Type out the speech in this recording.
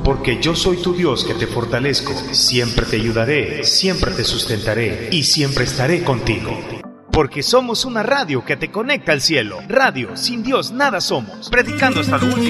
Porque yo soy tu Dios que te fortalezco, siempre te ayudaré, siempre te sustentaré y siempre estaré contigo. Porque somos una radio que te conecta al cielo. Radio, sin Dios nada somos. Predicando hasta lo último.